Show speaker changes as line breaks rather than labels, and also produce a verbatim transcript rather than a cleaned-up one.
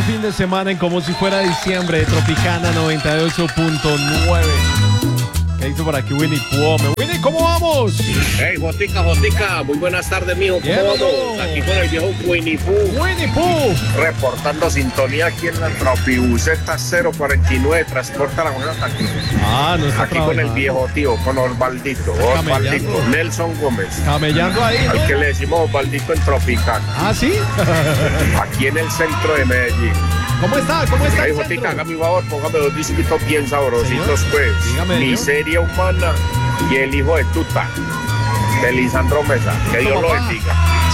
fin de semana en Como Si Fuera Diciembre de Tropicana noventa y ocho punto nueve. ¿Qué hizo por aquí Winnie Pooh? Winnie, ¿cómo vamos?
Hey, Jotica, Jotica, muy buenas tardes, mijo. ¿Cómo
Bien,
vamos?
¿no?
Aquí con el viejo Winnie Pooh.
Winnie Pooh.
Reportando sintonía aquí en la Tropibuseta cero cuarenta y nueve, transporta la moneda aquí.
Ah, no está
Aquí con el
trabajando.
viejo tío, con Osvaldito,
Camellando.
Osvaldito, Nelson Gómez.
Camellando ahí,
Al que
¿no?
le decimos Osvaldito en Tropicana,
Ah, ¿sí?
aquí en el centro de Medellín.
¿Cómo está? ¿Cómo está
Hey,
el
Jotica,
centro?
hágame un favor, póngame dos disquitos bien sabrositos,
Señor,
pues.
dígame, señor.
Miseria humana y el hijo de tuta, de Lisandro Mesa. Que Dios lo
Papá.
bendiga.